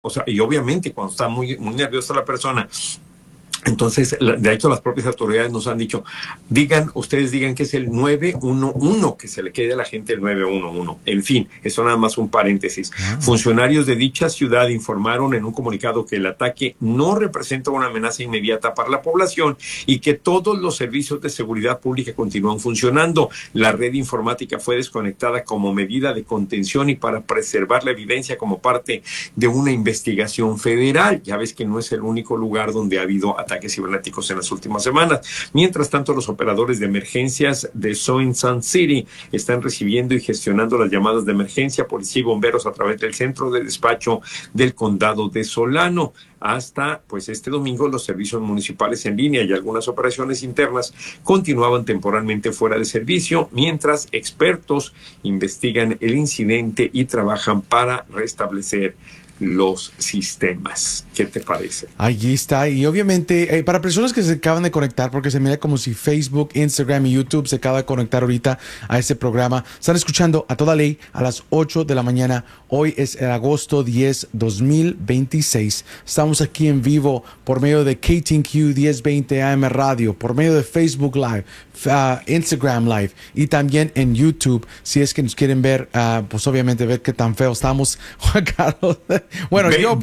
O sea, y obviamente cuando está muy, muy nerviosa la persona, entonces, de hecho, las propias autoridades nos han dicho, ustedes digan que es el 911, que se le quede a la gente el 911. En fin, eso nada más un paréntesis. Wow. Funcionarios de dicha ciudad informaron en un comunicado que el ataque no representa una amenaza inmediata para la población y que todos los servicios de seguridad pública continúan funcionando. La red informática fue desconectada como medida de contención y para preservar la evidencia como parte de una investigación federal. Ya ves que no es el único lugar donde ha habido ataques cibernéticos en las últimas semanas. Mientras tanto, los operadores de emergencias de Soin Sun City están recibiendo y gestionando las llamadas de emergencia, policía y bomberos a través del centro de despacho del condado de Solano. Hasta pues este domingo los servicios municipales en línea y algunas operaciones internas continuaban temporalmente fuera de servicio, mientras expertos investigan el incidente y trabajan para restablecer los sistemas. ¿Qué te parece? Allí está. Y obviamente, para personas que se acaban de conectar, porque se mira como si Facebook, Instagram y YouTube se acaba de conectar ahorita a este programa, están escuchando A Toda Ley a las 8 de la mañana. Hoy es el agosto 10, 2026. Estamos aquí en vivo por medio de KTNQ 1020 AM Radio, por medio de Facebook Live, Instagram Live y también en YouTube. Si es que nos quieren ver, pues obviamente ver qué tan feo estamos, Juan Carlos. Bueno, yo